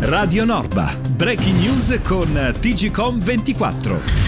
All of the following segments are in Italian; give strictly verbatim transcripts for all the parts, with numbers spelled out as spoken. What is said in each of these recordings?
Radio Norba, breaking news con T G Com ventiquattro.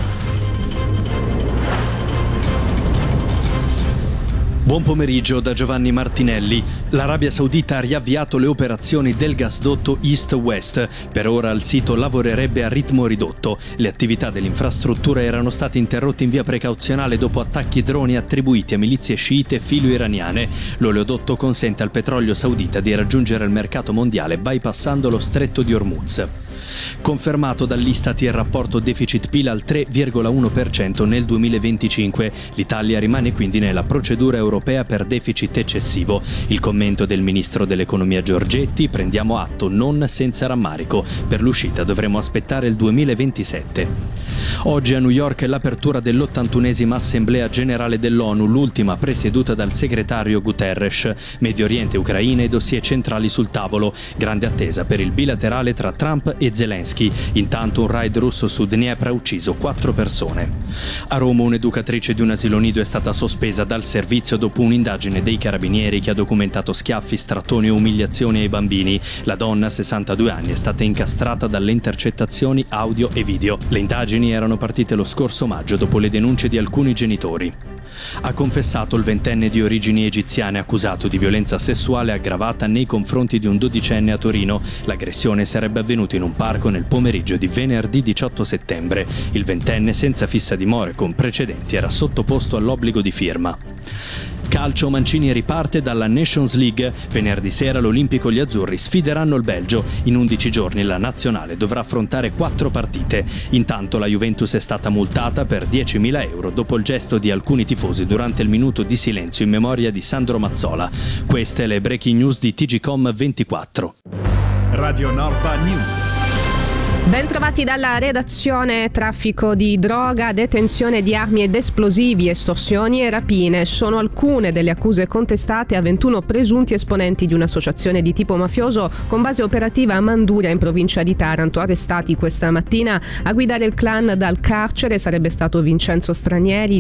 Buon pomeriggio da Giovanni Martinelli. L'Arabia Saudita ha riavviato le operazioni del gasdotto East-West. Per ora il sito lavorerebbe a ritmo ridotto. Le attività dell'infrastruttura erano state interrotte in via precauzionale dopo attacchi droni attribuiti a milizie sciite filo-iraniane. L'oleodotto consente al petrolio saudita di raggiungere il mercato mondiale bypassando lo stretto di Hormuz. Confermato dall'Istat il rapporto deficit-P I L al tre virgola uno per cento nel duemilaventicinque. L'Italia rimane quindi nella procedura europea per deficit eccessivo. Il commento del ministro dell'economia Giorgetti: prendiamo atto, non senza rammarico. Per l'uscita dovremo aspettare il duemilaventisette. Oggi a New York è l'apertura dell'ottantunesima Assemblea Generale dell'ONU, l'ultima presieduta dal segretario Guterres. Medio Oriente, Ucraina e dossier centrali sul tavolo. Grande attesa per il bilaterale tra Trump e Zelensky. Intanto un raid russo su Dnepr ha ucciso quattro persone. A Roma un'educatrice di un asilo nido è stata sospesa dal servizio dopo un'indagine dei carabinieri che ha documentato schiaffi, strattoni e umiliazioni ai bambini. La donna, sessantadue anni, è stata incastrata dalle intercettazioni audio e video. Le indagini erano partite lo scorso maggio dopo le denunce di alcuni genitori. Ha confessato il ventenne di origini egiziane accusato di violenza sessuale aggravata nei confronti di un dodicenne a Torino. L'aggressione sarebbe avvenuta in un parco nel pomeriggio di venerdì diciotto settembre. Il ventenne, senza fissa dimora e con precedenti, era sottoposto all'obbligo di firma. Calcio, Mancini riparte dalla Nations League. Venerdì sera l'Olimpico e gli azzurri sfideranno il Belgio. In undici giorni la nazionale dovrà affrontare quattro partite. Intanto la Juventus è stata multata per diecimila euro dopo il gesto di alcuni tifosi durante il minuto di silenzio in memoria di Sandro Mazzola. Queste le breaking news di T G Com ventiquattro. Radio Norba News. Ben trovati dalla redazione. Traffico di droga, detenzione di armi ed esplosivi, estorsioni e rapine sono alcune delle accuse contestate a ventuno presunti esponenti di un'associazione di tipo mafioso con base operativa a Manduria in provincia di Taranto. Arrestati questa mattina a guidare il clan dal carcere sarebbe stato Vincenzo Stranieri,